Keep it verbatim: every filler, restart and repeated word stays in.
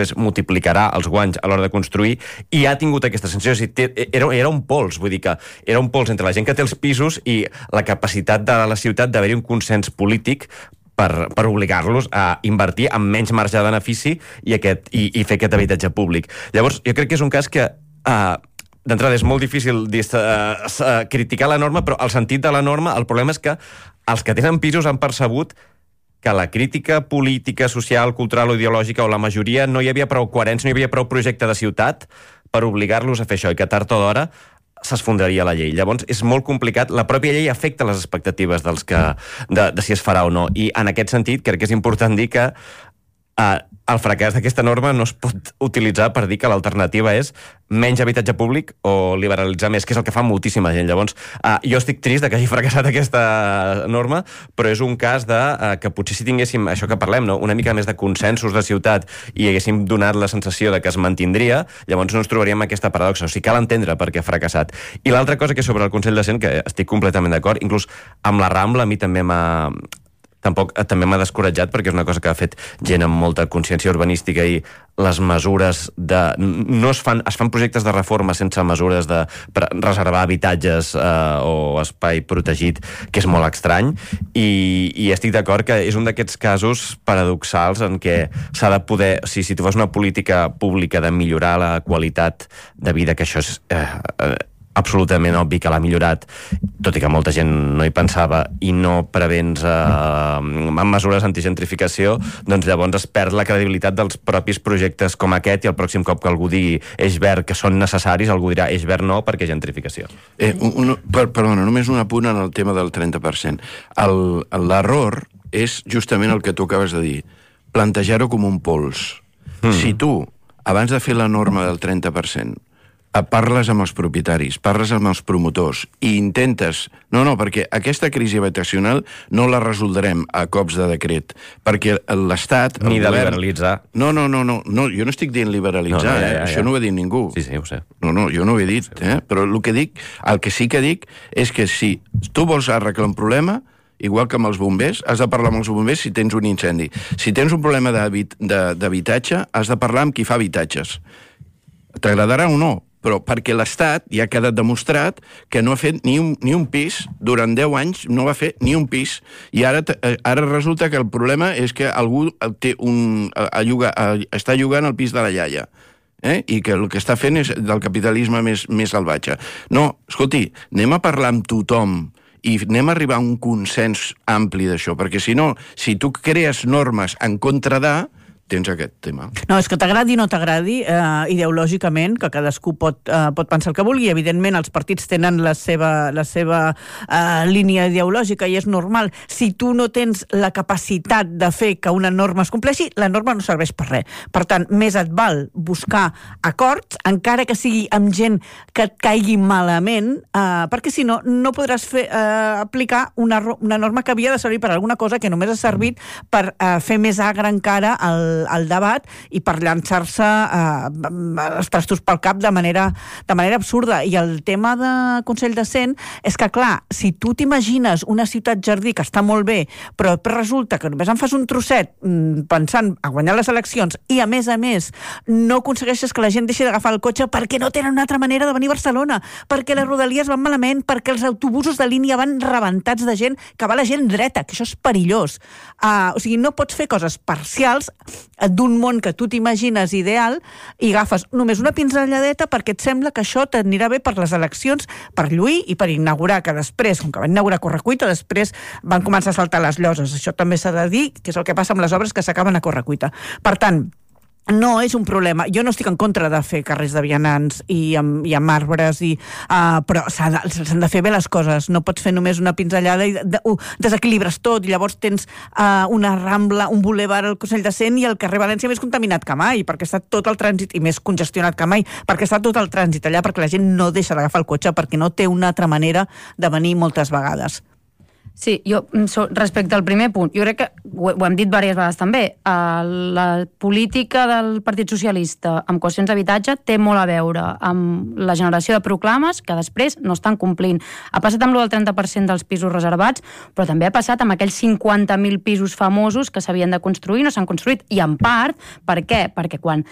després multiplicarà els guanys a l'hora de construir, i ha tingut aquesta sensació. O sigui, era, era un pols, vull dir que era un pols entre la gent que té els pisos i la capacitat de la ciutat d'haver-hi un consens polític per, per obligar-los a invertir amb menys marge de benefici i, aquest, i, i fer aquest habitatge públic. Llavors, jo crec que és un cas que... Uh, d'entrada és molt difícil dir, uh, uh, criticar la norma, però el sentit de la norma, el problema és que els que tenen pisos han percebut que la crítica política, social, cultural o ideològica, o la majoria, no hi havia prou coherència, no hi havia prou projecte de ciutat per obligar-los a fer això, i que tard o d'hora s'esfondraria la llei. Llavors, és molt complicat. La pròpia llei afecta les expectatives dels que, de, de si es farà o no. I en aquest sentit, crec que és important dir que uh, el fracàs d'aquesta norma no es pot utilitzar per dir que l'alternativa és menys habitatge públic o liberalitzar més, que és el que fa moltíssima gent. Llavors, uh, jo estic trist de que hagi fracassat aquesta norma, però és un cas de uh, que potser si tinguéssim, això que parlem, no? Una mica més de consensos de ciutat i haguéssim donat la sensació de que es mantindria, llavors no ens trobaríem aquesta paradoxa. O sigui, cal entendre per què ha fracassat. I l'altra cosa que és sobre el Consell de Cent, que estic completament d'acord, inclús amb la Rambla a mi també m'ha... Tampoc, també m'ha descoratjat, perquè és una cosa que ha fet gent amb molta consciència urbanística, i les mesures de... No es fan, es fan projectes de reforma sense mesures de reservar habitatges eh, o espai protegit, que és molt estrany, i, i estic d'acord que és un d'aquests casos paradoxals en què s'ha de poder... O sigui, si tu fas una política pública de millorar la qualitat de vida, que això és... Eh, eh, absolutament obvi que l'ha millorat, tot i que molta gent no hi pensava, i no prevens eh, amb mesures antigentrificació, doncs llavors es perd la credibilitat dels propis projectes com aquest, i el pròxim cop que algú digui eix verd que són necessaris, algú dirà eix verd no perquè gentrificació. Eh, un, per, perdona, només un apunt en el tema del trenta per cent. El, l'error és justament el que tu acabes de dir, plantejar-ho com un pols. Mm. Si tu, abans de fer la norma del trenta per cent, parles amb els propietaris, parles amb els promotors i intentes... No, no, perquè aquesta crisi habitacional no la resoldrem a cops de decret, perquè l'Estat... Ni de govern... liberalitzar. No, no, no, no, no, jo no estic dient liberalitzar, no, no, ja, ja, ja. Eh? Això no ho ha dit ningú. Sí, sí, ho sé. No, no, jo no ho he dit, eh? Però el que dic, el que sí que dic és que si tu vols arreglar un problema, igual que amb els bombers, has de parlar amb els bombers si tens un incendi. Si tens un problema d'habitatge, has de parlar amb qui fa habitatges. T'agradarà o no? Però perquè l'Estat ja ha quedat demostrat que no ha fet ni un, ni un pis, durant deu anys no va fer ni un pis, i ara, ara resulta que el problema és que algú té un, a, a llogar, a, està llogant el pis de la iaia, eh? I que el que està fent és del capitalisme més, més salvatge. No, escolti, anem a parlar amb tothom i anem a arribar a un consens ampli d'això, perquè si no, si tu crees normes en contra de... tens aquest tema. No, és que t'agradi o no t'agradi, eh, ideològicament, que cadascú pot, eh, pot pensar el que vulgui, evidentment els partits tenen la seva, la seva eh, línia ideològica i és normal. Si tu no tens la capacitat de fer que una norma es compleixi, la norma no serveix per res. Per tant, més et val buscar acords, encara que sigui amb gent que et caigui malament, eh, perquè si no, no podràs fer, eh, aplicar una, una norma que havia de servir per alguna cosa que només ha servit per eh, fer més agre encara el al debat i per llançar-se eh, els trastos pel cap de manera, de manera absurda. I el tema de Consell de Cent és que, clar, si tu t'imagines una ciutat jardí que està molt bé, però resulta que només en fas un trosset pensant a guanyar les eleccions i, a més a més, no aconsegueixes que la gent deixi d'agafar el cotxe perquè no tenen una altra manera de venir a Barcelona, perquè les rodalies van malament, perquè els autobusos de línia van rebentats de gent, que va la gent dreta, que això és perillós. Uh, o sigui, no pots fer coses parcials d'un món que tu t'imagines ideal i agafes només una pinzelladeta perquè et sembla que això t'anirà bé per les eleccions, per lluir i per inaugurar, que després, com que van inaugurar Correcuita, després van començar a saltar les lloses. Això també s'ha de dir, que és el que passa amb les obres que s'acaben a Correcuita. Per tant, no és un problema. Jo no estic en contra de fer carrers de vianants i amb, i amb arbres, i, uh, però s'han de, s'han de fer bé les coses. No pots fer només una pinzellada i de, uh, desequilibres tot, i llavors tens uh, una rambla, un bulevard al Consell de Cent i el carrer València més contaminat que mai, perquè està tot el trànsit, i més congestionat que mai, perquè està tot el trànsit allà, perquè la gent no deixa d'agafar el cotxe, perquè no té una altra manera de venir moltes vegades. Sí, jo, respecte al primer punt, jo crec que ho, ho hem dit diverses vegades també, uh, la política del Partit Socialista amb qüestions d'habitatge té molt a veure amb la generació de proclames que després no estan complint. Ha passat amb el trenta per cent dels pisos reservats, però també ha passat amb aquells cinquanta mil pisos famosos que s'havien de construir i no s'han construït. I en part, per què? Perquè quan